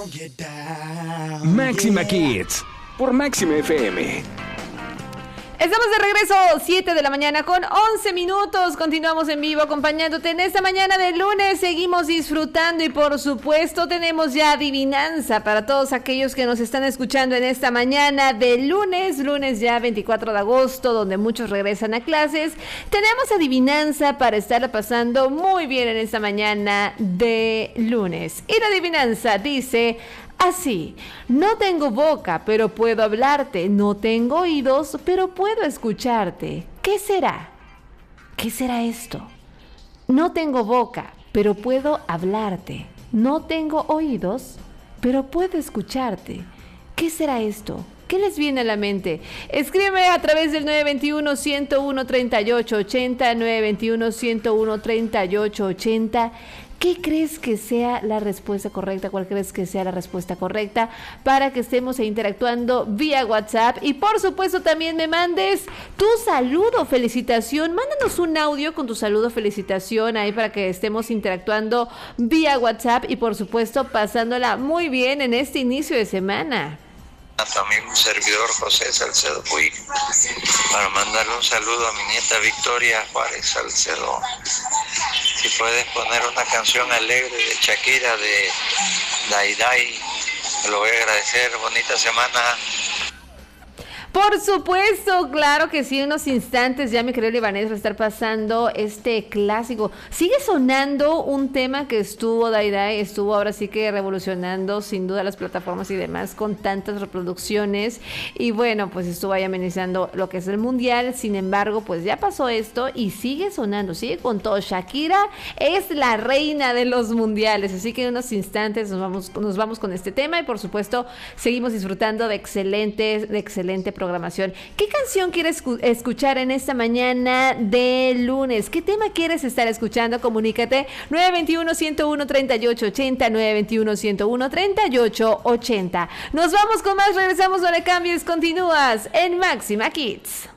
Máxima Kids por Máxima FM. Estamos de regreso, 7 de la mañana con 11 minutos. Continuamos en vivo acompañándote en esta mañana de lunes. Seguimos disfrutando y por supuesto tenemos ya adivinanza para todos aquellos que nos están escuchando en esta mañana de lunes ya 24 de agosto, donde muchos regresan a clases. Tenemos adivinanza para estarla pasando muy bien en esta mañana de lunes. Y la adivinanza dice así: no tengo boca, pero puedo hablarte. No tengo oídos, pero puedo escucharte. ¿Qué será? ¿Qué será esto? No tengo boca, pero puedo hablarte. No tengo oídos, pero puedo escucharte. ¿Qué será esto? ¿Qué les viene a la mente? Escríbeme a través del 921-101-3880, 921-101-3880. ¿Qué crees que sea la respuesta correcta? ¿Cuál crees que sea la respuesta correcta? Para que estemos interactuando vía WhatsApp. Y por supuesto también me mandes tu saludo, felicitación. Mándanos un audio con tu saludo, felicitación ahí para que estemos interactuando vía WhatsApp. Y por supuesto pasándola muy bien en este inicio de semana. También un servidor José Salcedo Puig, para mandarle un saludo a mi nieta Victoria Juárez Salcedo. Si puedes poner una canción alegre de Shakira de Dai Dai, te lo voy a agradecer. Bonita semana. Por supuesto, claro que sí, en unos instantes ya mi querido Libanés va a estar pasando este clásico. Sigue sonando un tema que estuvo ahora sí que revolucionando sin duda las plataformas y demás con tantas reproducciones, y bueno, pues estuvo ahí amenizando lo que es el mundial. Sin embargo, pues ya pasó esto y sigue sonando, sigue con todo. Shakira es la reina de los mundiales, así que en unos instantes nos vamos con este tema y por supuesto seguimos disfrutando de excelente programación. ¿Qué canción quieres escuchar en esta mañana de lunes? ¿Qué tema quieres estar escuchando? Comunícate 921-101-3880, 921-101-3880. Nos vamos con más, regresamos, no le cambies, continúas en Máxima Kids.